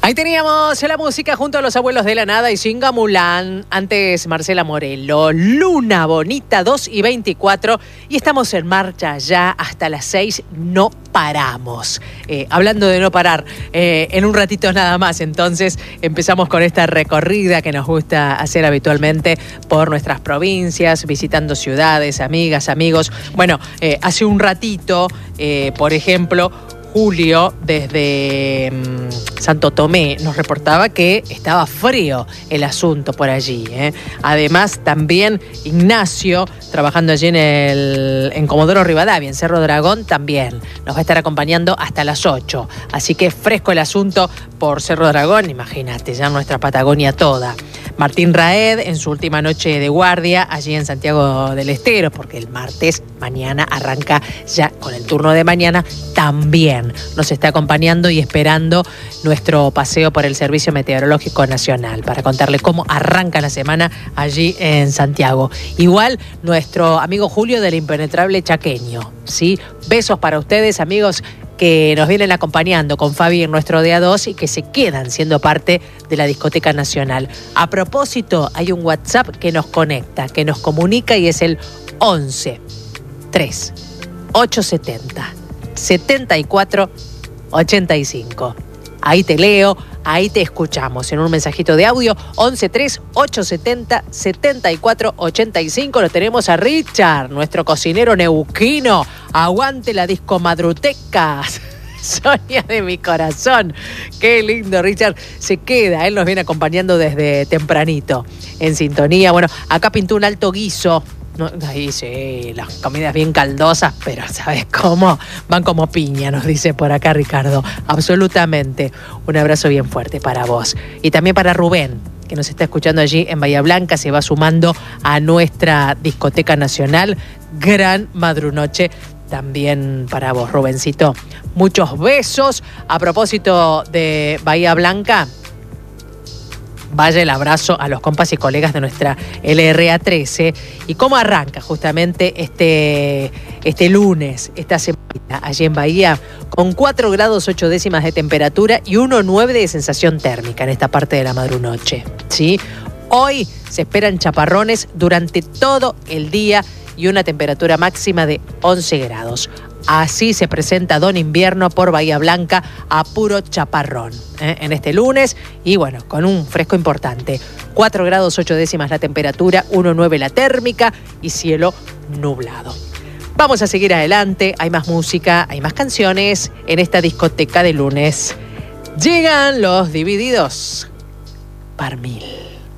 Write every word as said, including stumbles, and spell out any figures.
Ahí teníamos la música junto a los abuelos de la nada y Singamulán. Antes Marcela Morelo, Luna Bonita, dos y veinticuatro. Y estamos en marcha ya hasta las seis. No paramos. Eh, hablando de no parar, eh, en un ratito nada más. Entonces empezamos con esta recorrida que nos gusta hacer habitualmente por nuestras provincias, visitando ciudades, amigas, amigos. Bueno, eh, hace un ratito, eh, por ejemplo, Julio, desde mmm, Santo Tomé, nos reportaba que estaba frío el asunto por allí, ¿eh? Además, también Ignacio, trabajando allí en, el, en Comodoro Rivadavia, en Cerro Dragón, también nos va a estar acompañando hasta las ocho. Así que fresco el asunto por Cerro Dragón, imagínate, ya nuestra Patagonia toda. Martín Raed, en su última noche de guardia, allí en Santiago del Estero, porque el martes, mañana, arranca ya con el turno de mañana, también nos está acompañando y esperando nuestro paseo por el Servicio Meteorológico Nacional para contarle cómo arranca la semana allí en Santiago. Igual nuestro amigo Julio del Impenetrable Chaqueño, ¿sí? Besos para ustedes, amigos que nos vienen acompañando con Fabi en nuestro D A dos y que se quedan siendo parte de la Discoteca Nacional. A propósito, hay un WhatsApp que nos conecta, que nos comunica y es el once tres ochocientos setenta setenta y cuatro ochenta y cinco. Ahí te leo, ahí te escuchamos en un mensajito de audio. once tres ochocientos setenta y cuatro ochenta y cinco. Lo tenemos a Richard, nuestro cocinero neuquino. Aguante la disco madruteca. Sonia de mi corazón. Qué lindo, Richard. Se queda, él nos viene acompañando desde tempranito en sintonía. Bueno, acá pintó un alto guiso. No, ahí sí, las comidas bien caldosas, pero ¿sabes cómo? Van como piña, nos dice por acá Ricardo. Absolutamente. Un abrazo bien fuerte para vos. Y también para Rubén, que nos está escuchando allí en Bahía Blanca, se va sumando a nuestra Discoteca Nacional. Gran madrunoche también para vos, Rubencito. Muchos besos. A propósito de Bahía Blanca, vaya el abrazo a los compas y colegas de nuestra L R A trece. ¿Y cómo arranca justamente este, este lunes, esta semana, allí en Bahía? Con cuatro grados ocho décimas de temperatura y uno coma nueve de sensación térmica en esta parte de la madrunoche, ¿sí? Hoy se esperan chaparrones durante todo el día y una temperatura máxima de once grados. Así se presenta Don Invierno por Bahía Blanca a puro chaparrón, ¿eh? En este lunes y bueno, con un fresco importante. cuatro grados ocho décimas la temperatura, uno coma nueve la térmica y cielo nublado. Vamos a seguir adelante, hay más música, hay más canciones en esta discoteca de lunes. Llegan los Divididos. Par mil.